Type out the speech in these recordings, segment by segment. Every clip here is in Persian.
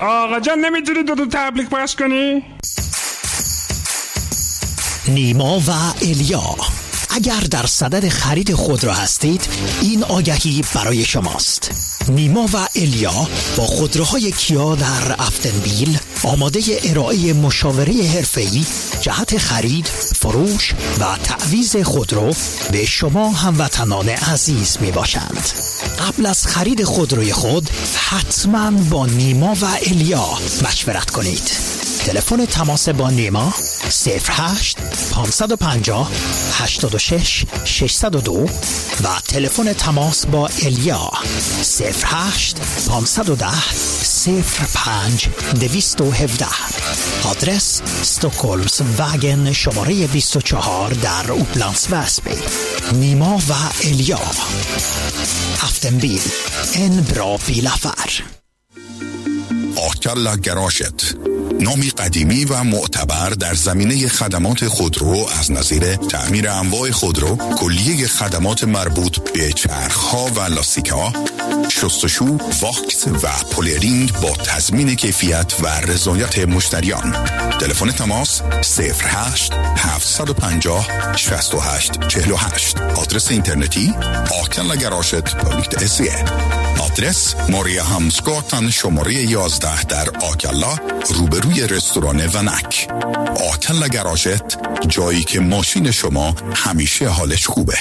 آقا جان نمیتونی دو تبلیغ پخش کنی؟ نیما و الیا، اگر در صدد خرید خودرو هستید این آگهی برای شماست. نیما و الیا با خودروهای کیا در افتنبیل آماده ارائه مشاوره حرفه‌ای جهت خرید، فروش و تعویض خودرو به شما هموطنان عزیز می باشند. قبل از خرید خودروی خود حتما با نیما و الیا مشورت کنید. تلفن تماس با نیما 08 550 86 602 و تلفن تماس با الیا 08 510 05 217. آدرس استکهلمس واگن شماره 24 در اوپلندس وسبی. نیما و الیا، افتنبیل، en bra bilaffär. آکلا گراشت، نامی قدیمی و معتبر در زمینه خدمات خودرو از نظیر تعمیر انواع خودرو، کلیه خدمات مربوط به چرخ‌ها و لاستیک‌ها، شستشو، واکس و پولیرینگ با تضمین کیفیت و رضایت مشتریان. تلفن تماس 08 750 68 48. آدرس اینترنتی akellagaraget.se. آدرس ماریا همسگاتن شماره 11 در آکلا، روبروی رستوران ونک. آکلا گراژت، جایی که ماشین شما همیشه حالش خوبه.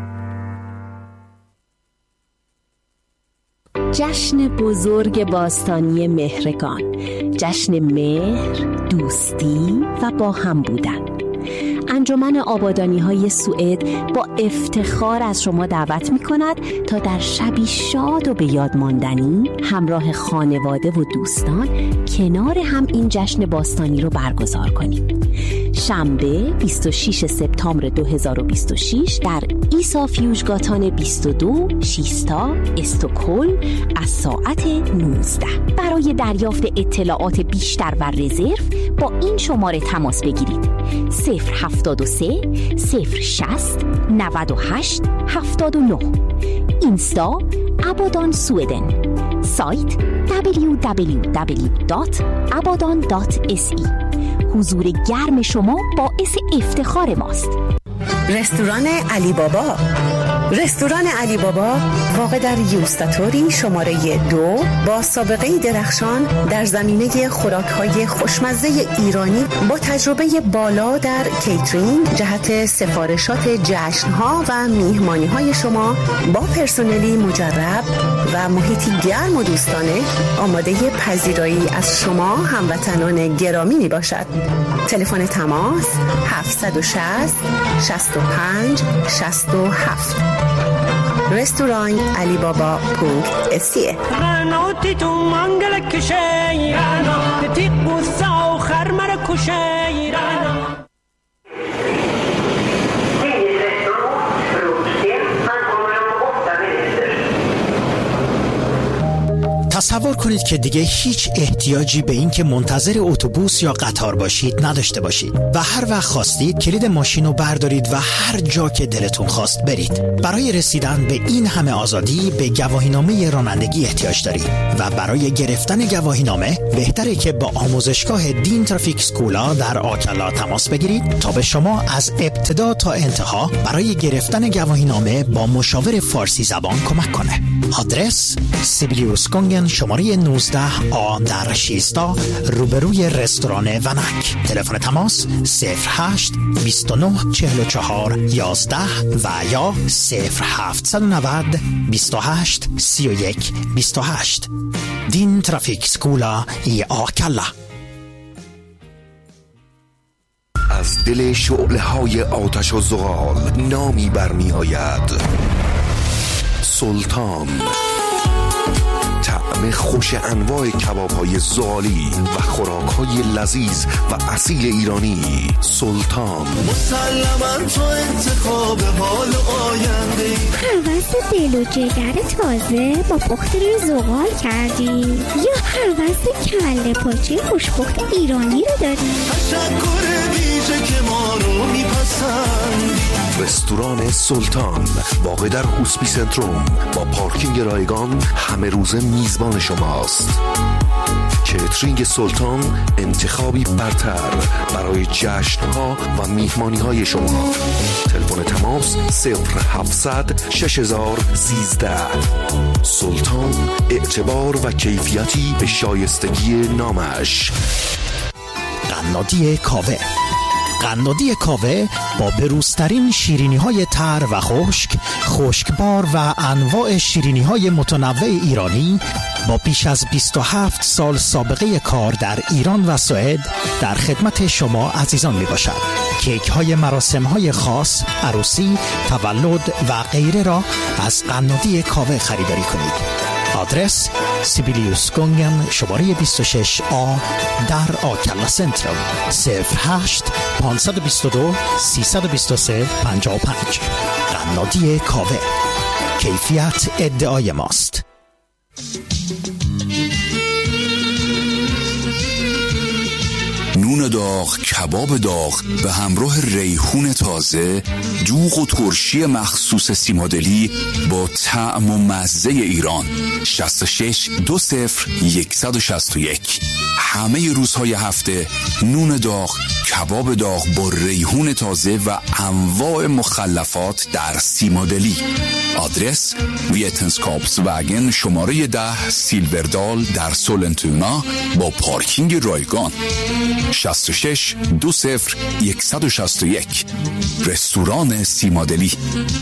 جشن بزرگ باستانی مهرگان، جشن مهر، دوستی و با هم بودن. انجمن آبادانی‌های سوئد با افتخار از شما دعوت می‌کند تا در شبی شاد و به یاد ماندنی همراه خانواده و دوستان کنار هم این جشن باستانی رو برگزار کنید. شنبه 26 سپتامبر 2026 در ایسا فیوژگاتان 22 شیستا استکهلم از ساعت 19. برای دریافت اطلاعات بیشتر و رزرو با این شماره تماس بگیرید: 073 060 98 79. اینستا ابادان سویدن. سایت www.abadan.se. حضور گرم شما باعث افتخار ماست. رستوران علی بابا. رستوران علی بابا واقع در یوستاتوری شماره 2 با سابقه درخشان در زمینه خوراک‌های خوشمزه ایرانی با تجربه بالا در کیترینگ جهت سفارشات جشن‌ها و میهمانی‌های شما با پرسنلی مجرب و محیطی گرم و دوستانه آماده پذیرایی از شما هموطنان گرامی میباشد. تلفن تماس 760 65 67. رستوران علی بابا .se. قناتی تو منگل کشی تیق بوسا و خرمر کشی تصور کنید که دیگه هیچ احتیاجی به این که منتظر اتوبوس یا قطار باشید نداشته باشید و هر وقت خواستید کلید ماشین رو بردارید و هر جا که دلتون خواست برید. برای رسیدن به این همه آزادی به گواهینامه رانندگی احتیاج دارید و برای گرفتن گواهینامه بهتره که با آموزشگاه دین ترافیک سکولا در آکلا تماس بگیرید تا به شما از ابتدا تا انتها برای گرفتن گواهینامه با مشاور فارسی زبان کمک کنه. آدرس سیبلیوسکونگن شماره 19 آ در شیستا روبروی رستوران ونک. تلفن تماس 08 29 44 11 و یا 0790 28 31 28. دین ترافیک سکولا ای آکلا. از دل شعله‌های آتش و زغال نامی برمی آید: سلطان. طعم خوش انواع کباب‌های زغالی و خوراک‌های لذیذ و اصیل ایرانی. سلطان. مسلماً تو انتخاب حال آینده. حوض دل و جگر تازه با پخت روی زغال کردی یا حوض کله پاچه خوشپخت ایرانی رو داری؟ تشکر ویژه که ما رو میپسندی. رستوران سلطان واقع در هوسپی سنتروم با پارکینگ رایگان همه روزه میزبان شماست. کیترینگ سلطان انتخابی برتر برای جشن‌ها و میهمانی‌های شما. تلفن تماس 0700 6013. سلطان، اعتبار و کیفیتی به شایستگی نامش. قنادی کاوه. قنادی کاوه با بروزترین شیرینی‌های تر و خشکبار و انواع شیرینی‌های متنوع ایرانی با بیش از 27 سال سابقه کار در ایران و سوئد در خدمت شما عزیزان می باشد. کیک های مراسم های خاص، عروسی، تولد و غیره را از قنادی کاوه خریداری کنید. آدرس سیبیلیوس گونگن شماره 26A در آکلا سنترال 08 522 323 55. قنادی کاوه، کیفیت ادعای ماست. نون داغ، کباب داغ به همراه ریحون تازه، دوغ و ترشی مخصوص سیمادلی با طعم و مزه ایران. 66 20 161. همه روزهای هفته نون داغ، کباب داغ با ریحون تازه و انواع مخلفات در سیمادلی. آدرس ویتنسکاپس وگن شماره 10 سیلوردال در سولنتونا با پارکینگ رایگان. 66 20 161. رستوران سیمادلی.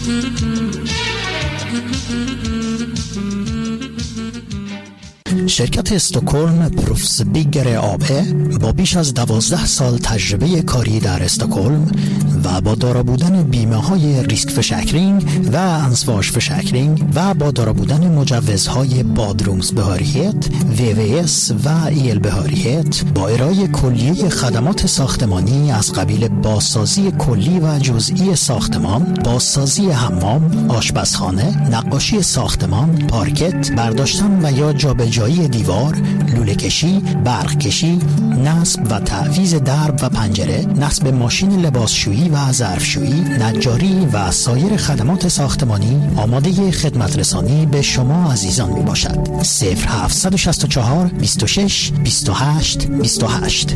شرکت استکهلم پروفسبیگر آبه با بیش از 12 سال تجربه کاری در استکهلم و با دارا بودن بیمه های ریسک فشکرینگ و انسواش فشکرینگ و با دارا بودن مجوزهای بادرومز بهاریت، VVS و ایل بهاریت با ارائه کلیه خدمات ساختمانی از قبیل بازسازی کلی و جزئی ساختمان، بازسازی حمام، آشپزخانه، نقاشی ساختمان، پارکت، برداشتن و یا جابجایی دیوار، لوله کشی، برق کشی، نصب و تعویض درب و پنجره، نصب ماشین لباسشویی و ظرفشویی، نجاری و سایر خدمات ساختمانی آماده خدمت رسانی به شما عزیزان می باشد. 0764 26 28 28.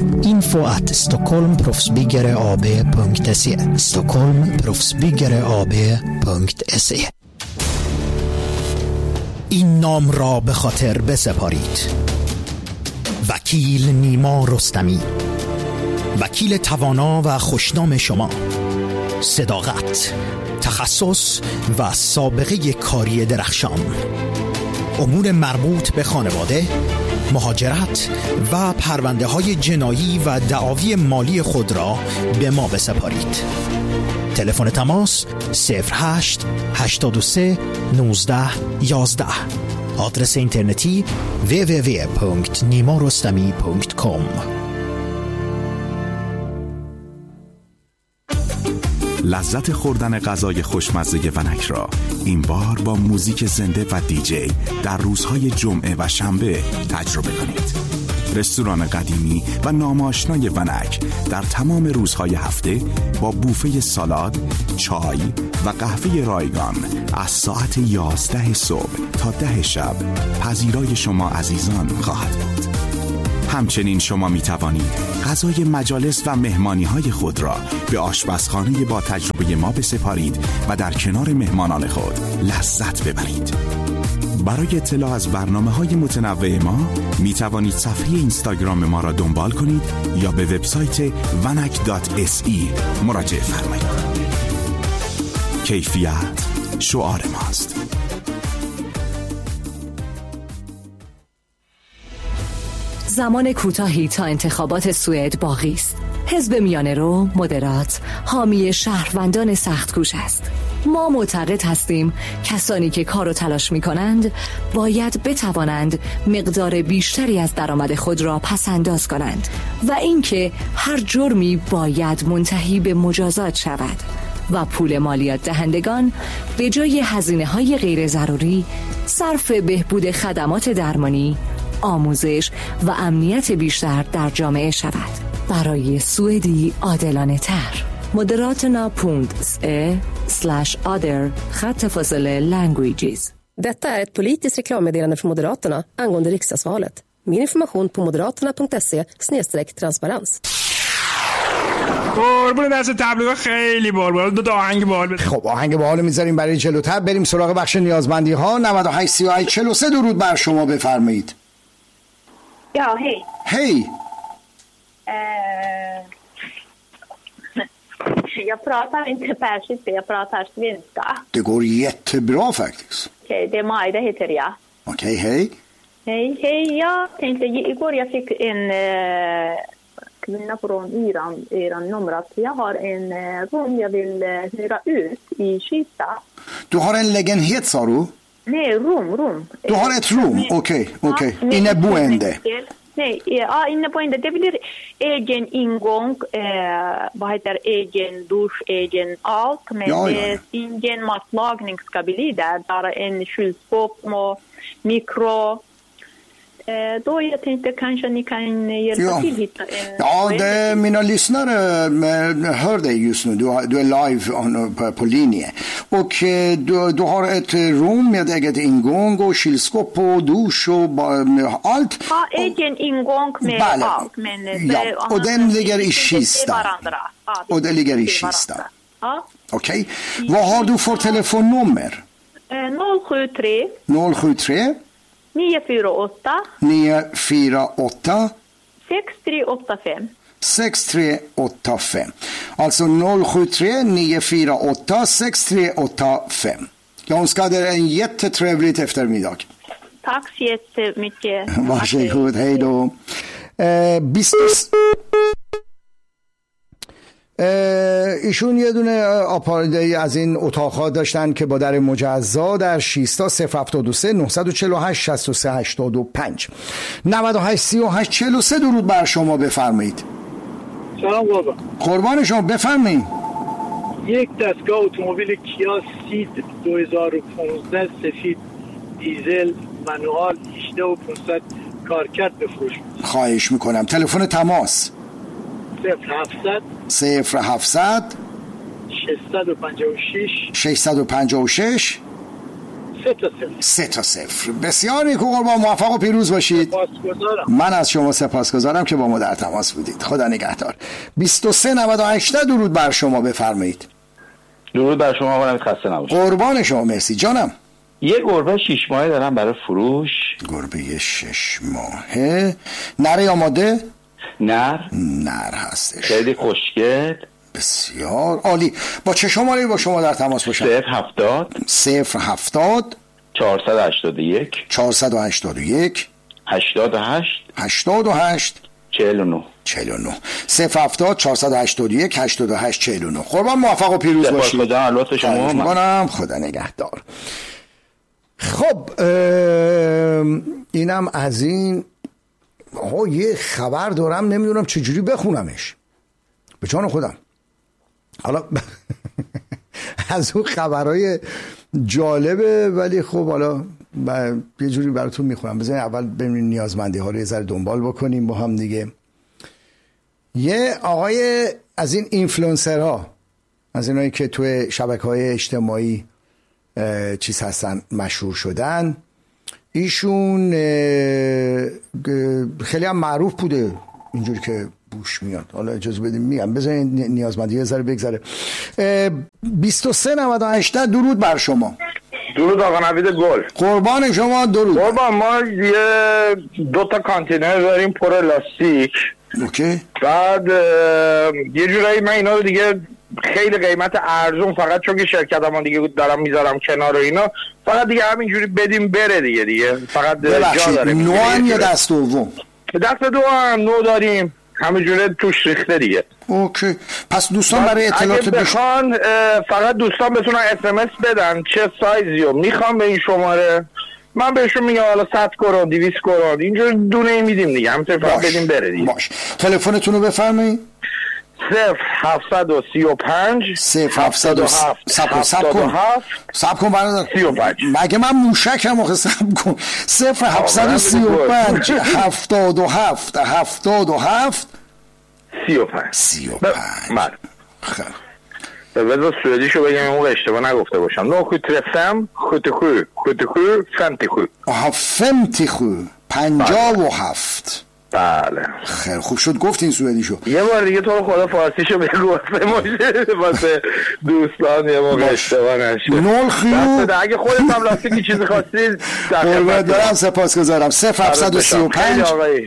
info@stockholmproffsbyggeraab.se stockholmproffsbyggeraab.se. این نام را به خاطر بسپارید: وکیل نیما رستمی، وکیل توانا و خوشنام شما. صداقت، تخصص و سابقه کاری درخشان. امور مربوط به خانواده، مهاجرت و پرونده های جنایی و دعاوی مالی خود را به ما بسپارید. تلفن تماس 08 83 19 11. آدرس اینترنتی www.nimarostami.com. لذت خوردن غذای خوشمزه ونک را این بار با موزیک زنده و دیجی در روزهای جمعه و شنبه تجربه کنید. رستوران قدیمی و ناماشنای ونک در تمام روزهای هفته با بوفه سالاد، چای و قهوه رایگان از ساعت 11 صبح تا 10 شب پذیرای شما عزیزان خواهد بود. همچنین شما می توانید غذای مجالس و مهمانی های خود را به آشپزخانه با تجربه ما بسپارید و در کنار مهمانان خود لذت ببرید. برای اطلاع از برنامه‌های متنوع ما می توانید صفحه اینستاگرام ما را دنبال کنید یا به وبسایت vanak.se مراجعه فرمایید. کیفیت شعار ماست. زمان کوتاهی تا انتخابات سوئد باقی است. حزب میانه رو مدرات حامی شهروندان سخت‌کوش است. ما معتقد هستیم کسانی که کار و تلاش می کنند باید بتوانند مقدار بیشتری از درآمد خود را پس انداز کنند و اینکه هر جرمی باید منتهی به مجازات شود و پول مالیات دهندگان به جای هزینه‌های غیر ضروری صرف بهبود خدمات درمانی، آموزش و امنیت بیشتر در جامعه شود. برای سوئدی عادلانه تر. Moderaterna.se/other/languages. Detta är ett politiskt reklammeddelande från Moderaterna angående riksdagsvalet. Mer information på moderaterna.se/transparens. قربون دست تبلیغ خیلی بال دو آهنگ بال بده. خب آهنگ بال میذاریم برای جلوتر. بریم سراغ بخش نیازمندی ها. 98 38 43 درود بر شما بفرمایید. Ja, hej. Hej. Jag pratar inte persiska, jag pratar svenska. Det går jättebra faktiskt. Okej, det är Majda heter jag. Okej, hej. Hej, jag tänkte igår jag fick en kvinna från Iran numret. Jag har en rum jag vill hyra ut i Kista. Du har en lägenhet sa du? Nej, rum. Du har ett rum, okej. Inneboende. Nej, inneboende. Det blir egen ingång, vad heter egen dusch, egen allt. Men ingen matlagning ska bli där. Bara en kylskåp och mikro. Då jag tänkte kanske ni kan hjälpa till hitta en... Ja, mina lyssnare hör dig just nu. Du är live på linje. Och du har ett rum med eget ingång och kylskåp och dusch och allt. Ja, egen ingång med allt. Men och den ligger i Kista. Och det ligger i Kista. Ja. Okej. Vad har du för telefonnummer? 073 948 6385. Alltså 073 948 6385. Jag önskar dig en jättetrevlig eftermiddag. Tack så jättemycket. Varsågod, hej då. ایشون یه دونه آپارتمان از این اتاق‌ها داشتن که با در مجزا در شیستا 073 948 63 85 98 38 43 درود بر شما بفرمایید. سلام قربان شما بفرمایید. یک دستگاه اتومبیل کیا سید 2015 سفید دیزل مانوال 18500 کارکرد بفروش. خواهش میکنم. تلفن تماس 0700 656 3 تا 0. بسیار نیکو قربان، موفق و پیروز باشید. من از شما سپاسگزارم که با ما در تماس بودید. خدا نگهدار. 2398 درود بر شما بفرمایید. درود بر شما، آقا خسته نباشید. قربان شما، مرسی جانم. یه گربه 6 ماهه دارم برای فروش. گربه 6 ماهه نره یا ماده؟ نر هستش. خیلی خوشگل. بسیار عالی. با چه شماره با شما در تماس باشم؟ 070 481 88 49 070 481 88 49. قربان موفق و پیروز باشید. خدا لطف شما منم. خدا نگهدار. خب اینم از این. یه خبر دارم نمیدونم چجوری بخونمش به جان خودم. حالا از اون خبرهای جالبه ولی خب حالا یه جوری براتون میخونم. بذارین اول ببینیم نیازمندی ها رو یه ذره دنبال بکنیم با هم دیگه. یه آقای از این اینفلوئنسرها، از اینایی که توی شبکه‌های اجتماعی چیز هستن، مشهور شدن، ایشون خیلی هم معروف بوده اینجوری که بوش میاد. حالا اجازه بدیم میگم، بذارین نیازمندی یه ذره بگذره. 2398 درود بر شما. درود آقا نوید گل. قربان شما. درود قربان. ما یه 2 تا کانتینر داریم پر لاستیک. اوکی. بعد یه جورایی من اینا رو دیگه خیلی قیمت ارزون، فقط چون که شرکتمون دیگه دارم میذارم کنار و اینا، فقط دیگه همینجوری بدیم بره دیگه فقط جا داره. نو هم یا دست دوم؟ دست دوم نو داریم، همینجوری توش ریخته دیگه. اوکی. پس دوستان برای اطلاعات بخوان فقط دوستان بتونن SMS بدن چه سایزیو میخوام به این شماره، من بهشون میگم حالا 100 کرون 200 کرون اینجوری دونه میدیم دیگه، همینطور فقط بدیم بره دیگه. باش. تلفنتون رو بفرمایید. 0735 سب کن برادر، مگه من موشکم آخه؟ سب کن. 0735 77 35. خب بذار سوئدیشو بگم اون اشتباه نگفته باشم. 075 77 57 57. آها 57. 57. بله خیلی خوب شد گفتین سوئدیشو. یه بار دیگه تو رو خدا فارسیشو بگو واسه دوستان یه موقع اشتباه نشه. نول خیو اگه خودت هم لاستیکی چیزی خواستید قربت دارم سپاسگزارم. 0735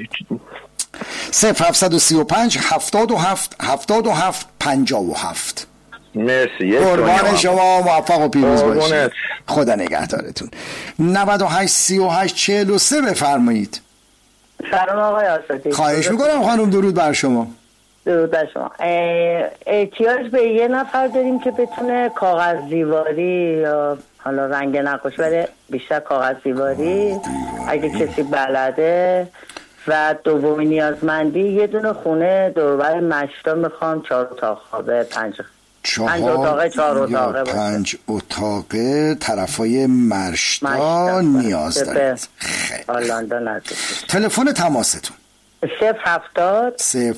0735 77 77 57. مرسی. قربان شما موفق و پیروز باشید. خدا نگهدارتون. 98 38 43 بفرمایید. سلام آقای آساتی. خواهش میکنم خانم درود بر شما. درود بر شما. احتیاج به یه نفر داریم که بتونه کاغذ دیواری یا حالا رنگ نقاشی ولی بیشتر کاغذ دیواری اگه کسی بلده. و دومین نیازمندی یه دونه خونه دوربر مشتا میخوام 4 اتاق خوابه 5 اتاقه 4 اتاقه 5 اتاقه طرفای مرشتا نیاز دارید. خیلی. تلفن تماستون 070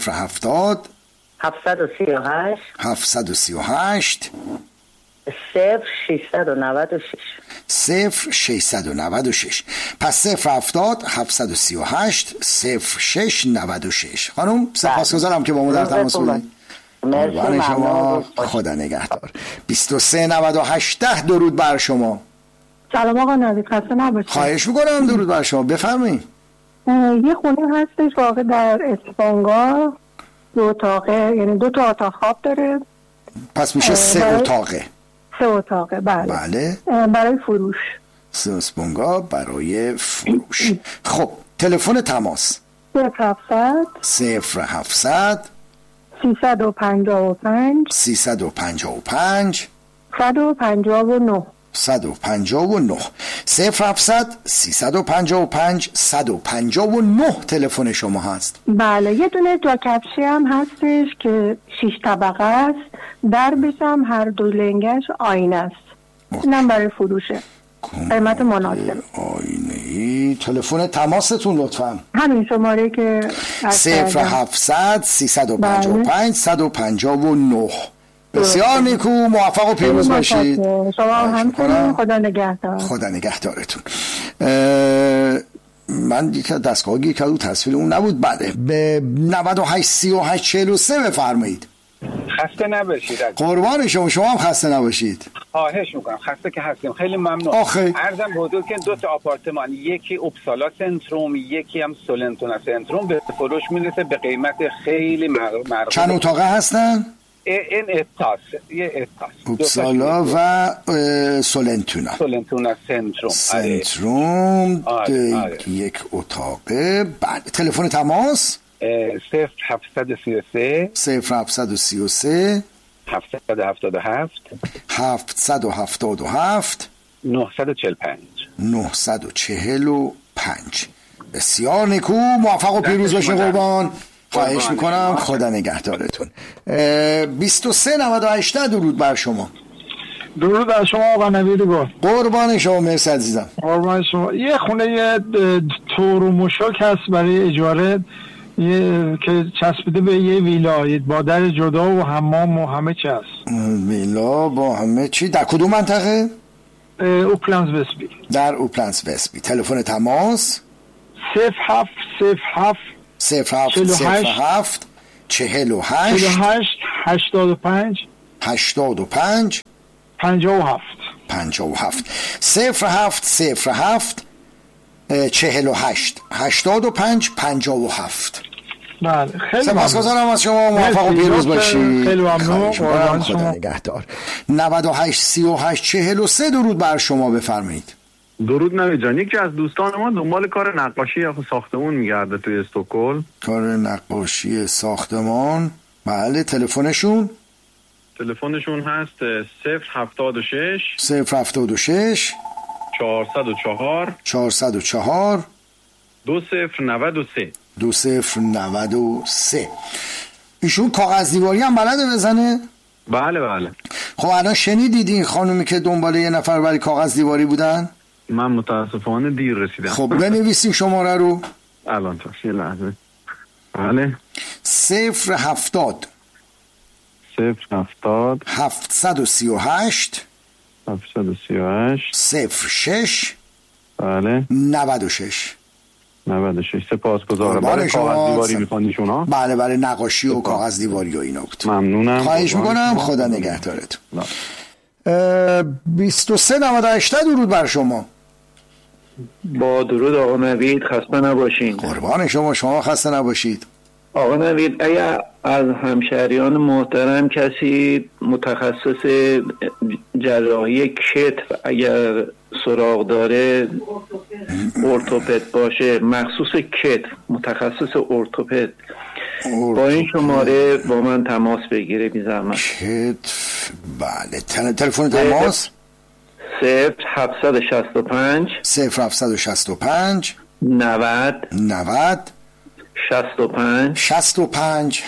738 738 0696. پس 070 738 0696. خانم سپاسگزارم که با ما در تماس بودید. قربان شما. خدا نگهدار. 2398 درود بر شما. سلام آقا نوید، خسته نباشید. خواهش میکنم. درود بر شما. بفرمایید. یه خونه هستش واقع در اسپانگا 2 اتاقه، یعنی 2 تا اتاق خواب داره. پس میشه 3 اتاقه. 3 اتاقه بله. برای فروش. اسپانگا برای فروش. خب تلفن تماس 0700 355 355 159 0700 355 159 تلفن شما هست. بله. یه دونه جا کفشی هم هستش که 6 طبقه است، دربش هم هر 2 لنگش آینه است. اینم برای فروشه، قیمت مناسب. آینه‌ای. تلفن تماستون لطفا همین شماره که 0700 355 159. بسیار نیکو، موفق و پیروز باشید. شما همچنین. خدا نگهدار. خدا نگهدارتون. من یک دستگاه گیر کردم تصویر اون نبود. بله به 98 38 43 بفرمایید. خسته نباشید. قربان شما هم خسته نباشید. خواهش میکنم. خسته که هستیم. خیلی ممنون. عرضم حضور که 2 تا آپارتمان، یکی اوپسالا سنتروم، یکی هم سولنتونا سنتروم به فروش میرسه به قیمت خیلی مرغوب. چند اتاقه هستن؟ این اتاس، یه اتاس. اوپسالا و سولنتونا سنتروم. یک اتاقه. بعد تلفن تماس 0733 0733 777 777 945. بسیار نیکو، موفق و پیروز باشه قربان. خواهش میکنم. خدا نگهدارتون. 2398 درود بر شما. درود بر شما آقا نوید گل. قربان شما. مرسی عزیزم. قربان شما. یه خونه تور و مشک هست برای اجاره که چسبیده به یه ویلا با در جدا و حمام و همه چی هست. ویلا با همه چی. در کدوم منطقه؟ اوپلندز وستبی. در اوپلندز وستبی. تلفن تماس 0707 0707 48 85 85 57 0707 48 85 57. بله. خیلی سپاسگزارم از شما. موفق و پیروز باشید. خیلی ممنون. خدا نگهدار. 98 38 43 درود بر شما. بفرمایید. درود نوید جان. یکی از دوستان ما دنبال کار نقاشی یا ساختمون میگرده توی استکهلم. کار نقاشی ساختمان. بله. تلفنشون هست 076 404 2093. ایشون کاغذ دیواری هم بلده بزنه؟ بله. خب الان شنیدید این خانومی که دنبال یه نفر برای کاغذ دیواری بودن؟ من متاسفانه دیر رسیدم. خب بنویسیم شماره رو. الان تا یه لحظه. بله. 070 738 06 بله 96 96. سپاسگزارم. برای کاغذ دیواری میخوان شما؟ بله بله، نقاشی و کاغذ دیواری و اینا بود. ممنونم. خواهش میکنم، خدا نگهدارتون. 2398 درود بر شما. با درود آقا نوید، خسته نباشین. قربان شما خسته نباشید. آقا نوید، اگر از همشهریان محترم کسی متخصص جراحی کتف اگر سراغ داره، ارتوپد باشه، مخصوص کتف، متخصص ارتوپد، با این شماره با من تماس بگیره بی زحمت. کتف، بله. تلفن تماس 0765 90 65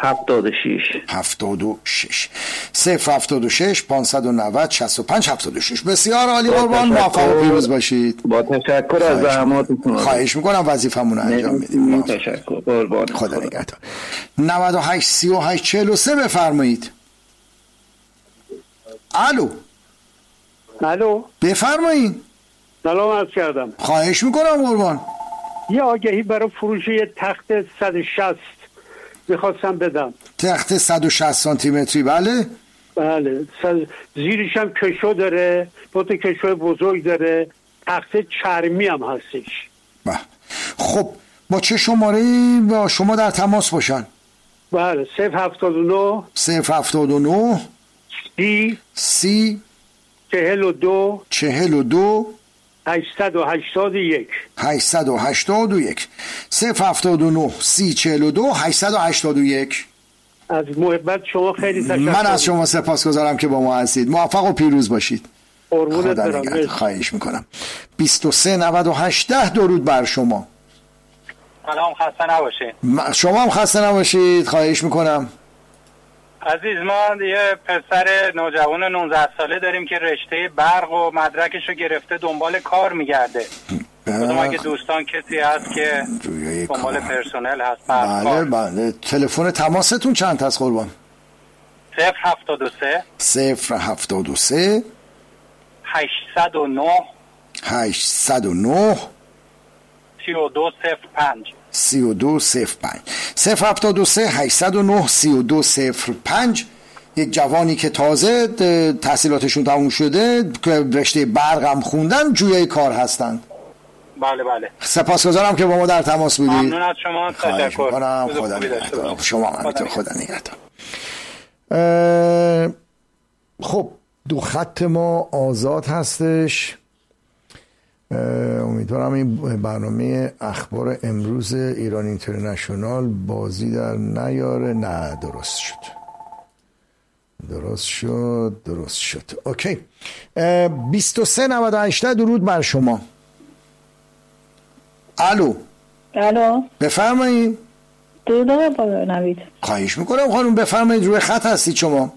76 076 590 65 76. بسیار عالی قربان، موفق و پیروز باشید. با تشکر از زحماتتون. خواهش میکنم، وظیفمون رو انجام میدیم. تشکر قربان، خدا نگهدار. 98 38 43 بفرمایید. الو بفرمایید. سلام عرض کردم. خواهش میکنم قربان. یه آگهی برای فروش یه تخت 160 میخواستم بدم. تخت 160 سانتی متری؟ بله بله. زیرش هم کشو داره، دو تا کشو بزرگ داره، تخت چرمی هم هستش. بله. خب با چه شماره‌ای با شما در تماس باشن؟ بله 079 30 42 881 079 30 42 881. از محبت شما خیلی تشکر. من از شما سپاسگزارم که با ما هستید. موفق و پیروز باشید. قربونت برم. خواهش میکنم. 23 98 درود بر شما. سلام، خسته نباشید. شما هم خسته نباشید. خواهش میکنم. عزیز، ما یه پسر نوجوان 19 ساله داریم که رشته برق و مدرکشو گرفته، دنبال کار میگرده. کدوم اگه دوستان کسی هست که دنبال پرسنل هست؟ بله بله. تلفن تماستون چند هست قربان؟ 073 809 3205 073 809 3205. یک جوانی که تازه تحصیلاتشون تموم شده، که رشته برق هم خوندن، جویای کار هستند. بله بله. سپاسگزارم که با ما در تماس بودید. ممنون از شما. تشکر. خدا نگهدار. شما همینطور. خدا نگهدار. خب دو خط ما آزاد هستش. امیدوارم این برنامه اخبار امروز ایران اینترنشنال بازی در نیاره. نه، درست شد. اوکی. 23 98 درود بر شما. الو بفرمایید. درود آقا نوید. خواهش میکنم خانم، بفرمایید. روی خط هستید شما.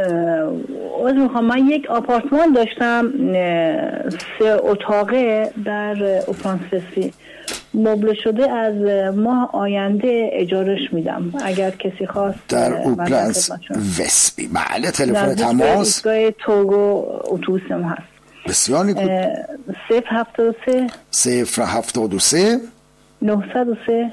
من یک آپارتمان داشتم 3 اتاقه در اوپرانسسی، مبله شده، از ماه آینده اجارش میدم اگر کسی خواست. در اوپرانس وسبی. بله. تلفن تماس ایستگاه توگو اتوبوسم هست. بسیار نیکو. 073 903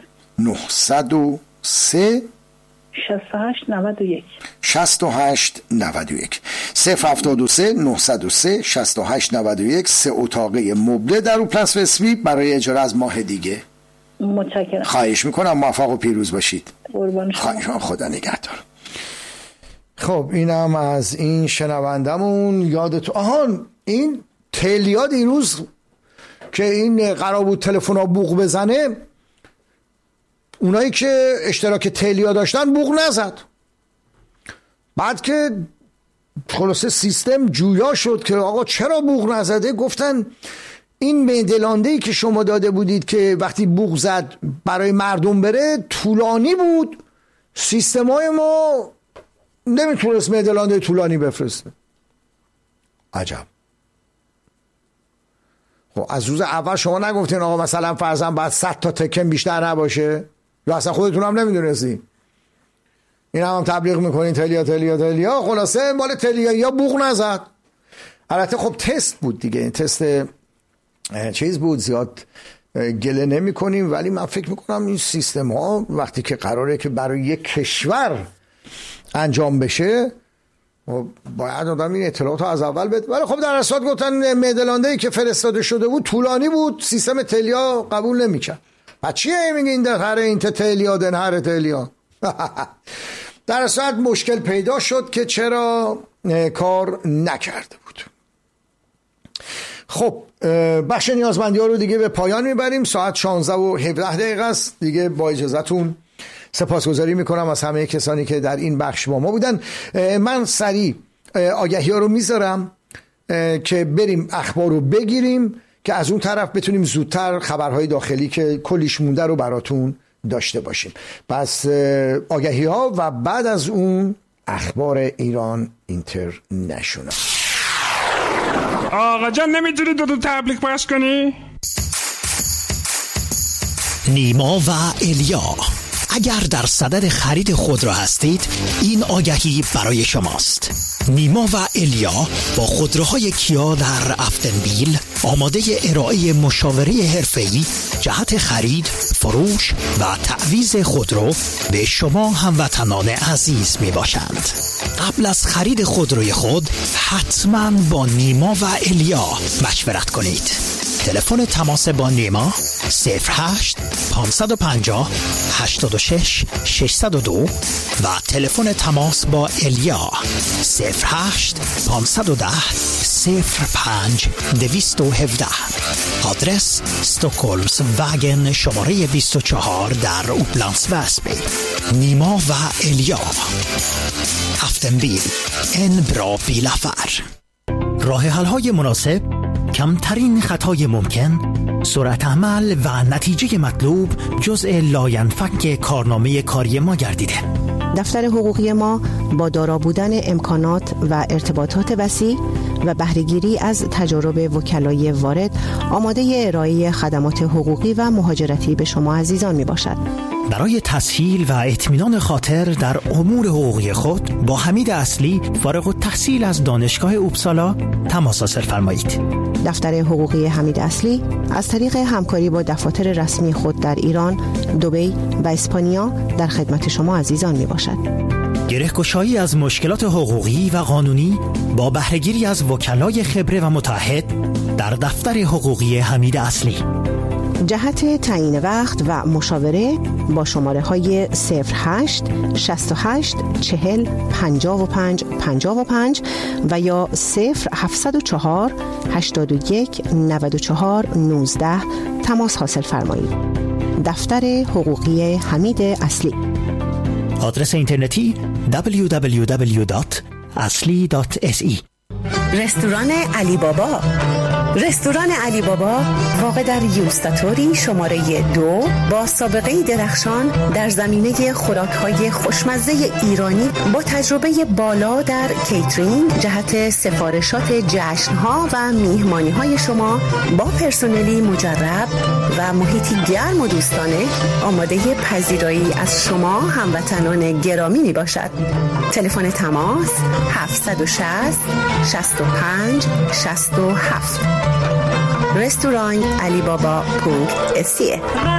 68 91 073 903 68 91. 3 اتاقه مبله در اوپرانس وسبی برای اجاره از ماه دیگه. متشکرم. خواهش میکنم. موفق و پیروز باشید. قربان شما. خدا نگهدار. خب اینم از این شنوندمون. یادتون این تلیا دیروز که این قرار بود تلفن ها بوق بزنه، اونایی که اشتراک تلیا داشتن بوق نزد. بعد که خلاصه سیستم جویا شد که آقا چرا بوق نزده، گفتن این مدلانده‌ای که شما داده بودید که وقتی بوق زد برای مردم بره طولانی بود، سیستمای ما نمیتونست مدلانده طولانی بفرسته. عجب. خب از روز اول شما نگفتین آقا مثلا فرضاً بعد 100 تا تکن بیشتر نباشه؟ یا اصلا خودتون هم نمیدونستین؟ این هم تبلیغ میکنین تلیا. خلاصه مال تلیا بوق نزد. البته خب تست بود دیگه، این تست چیز بود، زیاد گله نمی کنیم، ولی من فکر میکنم این سیستم ها وقتی که قراره که برای یک کشور انجام بشه باید آدم این اطلاعات رو از اول بده. ولی خب در اصل گفتن مدلنده‌ای که فرستاده شده بود طولانی بود، سیستم تلیا قبول نمیکرد. پس چیه میگه این دهره این تلیا دنهر تلیا؟ در اصل مشکل پیدا شد که چرا کار نکرده بود. خب بخش نیازمندی ها رو دیگه به پایان میبریم. ساعت 16:17 است دیگه. با اجازهتون سپاسگزاری میکنم از همه کسانی که در این بخش با ما بودن. من سریع آگهی ها رو میذارم که بریم اخبار رو بگیریم که از اون طرف بتونیم زودتر خبرهای داخلی که کلیش مونده رو براتون داشته باشیم. پس آگهی ها و بعد از اون اخبار ایران اینترنشنال. آقا جان نمیتونی دو تبلیغ پخش کنی؟ نیما و الیا، اگر در صدد خرید خودرو هستید این آگهی برای شماست. نیما و الیا با خودروهای کیا در افتنبیل آماده ارائه مشاوره حرفه‌ای جهت خرید، فروش و تعویض خودرو به شما هموطنان عزیز می باشند. قبل از خرید خودروی خود حتما با نیما و الیا مشورت کنید. تلفن تماس با نیما 08 550 86 602 و تلفن تماس با الیا 08 510 05 217. آدرس استکهلمز واگن شماره 24 در اوپلندس وسبی. نیما و الیا، افتنبیل، ان برا بیلافر. راه حل‌های مناسب، کمترین خطای ممکن، سرعت عمل و نتیجه مطلوب جزء لاینفک کارنامه کاری ما گردیده. دفتر حقوقی ما با دارا بودن امکانات و ارتباطات وسیع و بهره‌گیری از تجارب وکلای وارد آماده ارائه خدمات حقوقی و مهاجرتی به شما عزیزان می باشد. برای تسهیل و اطمینان خاطر در امور حقوقی خود با حمید اصلی فارغ التحصیل از دانشگاه اوبسالا تماس حاصل فرمایید. دفتر حقوقی حمید اصلی از طریق همکاری با دفاتر رسمی خود در ایران، دبی و اسپانیا در خدمت شما عزیزان می باشد. گره‌گشایی از مشکلات حقوقی و قانونی با بهره‌گیری از وکلای خبره و متعهد در دفتر حقوقی حمید اصلی. جهت تعیین وقت و مشاوره با شماره های 08 68 40 55 55 و یا 0704 81 94 19 تماس حاصل فرمایید. دفتر حقوقی حمید اصلی. آدرس اینترنتی www.asli.se. رستوران علی بابا. رستوران علی بابا واقع در یوستاتوری شماره 2 با سابقه درخشان در زمینه خوراک‌های خوشمزه ایرانی با تجربه بالا در کیترینگ جهت سفارشات جشن‌ها و میهمانی‌های شما با پرسنلی مجرب و محیطی گرم و دوستانه آماده پذیرایی از شما هموطنان گرامی می باشد. تلفن تماس 760 65 67. رستوران علی بابا .se.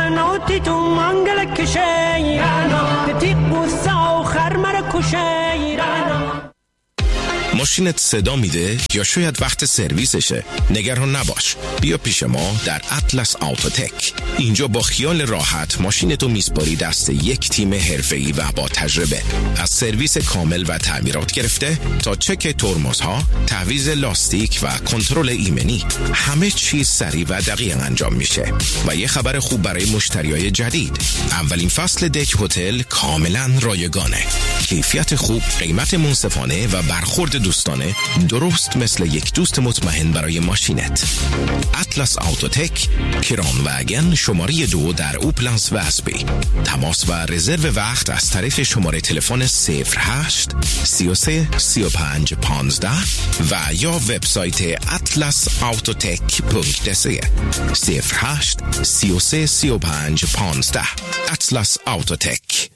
ماشینت صدا میده یا شاید وقت سرویسشه؟ نگران نباش، بیا پیش ما در اطلس آوتوتک. اینجا با خیال راحت ماشینتو میسپاری دست یک تیم حرفه‌ای و با تجربه. از سرویس کامل و تعمیرات گرفته تا چک ترمزها، تعویض لاستیک و کنترل ایمنی، همه چیز سریع و دقیق انجام میشه. و یه خبر خوب برای مشتریای جدید، اولین فصل دک هتل کاملا رایگانه. کیفیت خوب، قیمت منصفانه و برخورد دوستانه، درست مثل یک دوست مطمئن برای ماشینت. اطلس آوتوتک، کران واگن شماره 2 در اوپلندس وسبی. تماس و رزرو وقت از طریق شماره تلفن 08 33 35 15 و یا وبسایت atlasautotek.se 08 33 35 15. اطلس آوتوتک.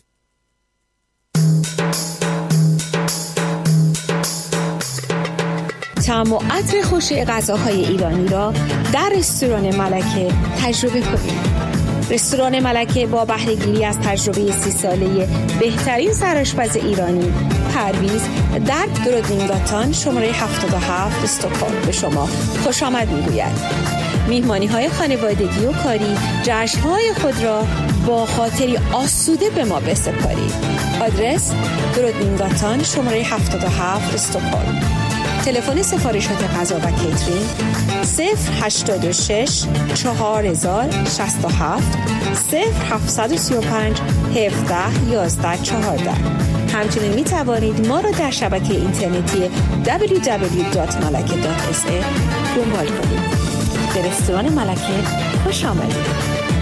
طعم و عطر خوش غذاهای ایرانی را در رستوران ملکه تجربه کنید. رستوران ملکه با بهره‌گیری از تجربه 30 ساله بهترین سرآشپز ایرانی پرویز در درودینگاتان شماره 77 استکهلم به شما خوش آمد میگوید. میهمانی‌های خانوادگی و کاری جشن‌های خود را با خاطری آسوده به ما بسپارید. آدرس درودینگاتان شماره 77 استکهلم. تلفن سفارشات غذا و کیترینگ 086 4067 0735 17 11 14. همچنین می توانید ما را در شبکه اینترنتی www.malake.sa دنبال کنید. به رستوران ملکه خوش آمدید.